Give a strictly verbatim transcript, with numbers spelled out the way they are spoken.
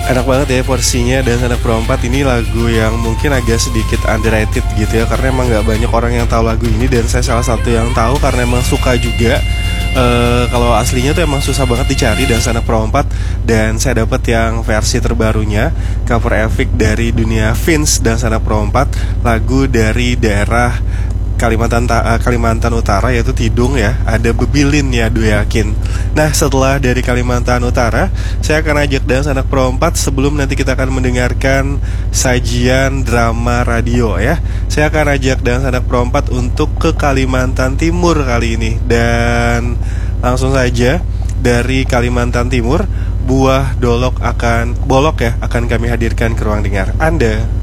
Enak banget ya porsinya. Dan Sanak Perempat ini lagu yang mungkin agak sedikit underrated gitu ya, karena emang gak banyak orang yang tahu lagu ini. Dan saya salah satu yang tahu karena emang suka juga. Uh, kalau aslinya tuh emang susah banget dicari dan Sanak Perempat. Dan saya dapat yang versi terbarunya, cover epic dari dunia Vince dan Sanak Perempat, lagu dari daerah Kalimantan uh, Kalimantan Utara, yaitu Tidung ya. Ada Bebilin ya, Do Yakin. Nah, setelah dari Kalimantan Utara, saya akan ajak dan Sanak Perempat sebelum nanti kita akan mendengarkan sajian drama radio ya. Saya akan ajak dan Sanak Perempat untuk ke Kalimantan Timur kali ini. Dan langsung saja dari Kalimantan Timur, buah dolok akan bolok ya akan kami hadirkan ke ruang dengar Anda.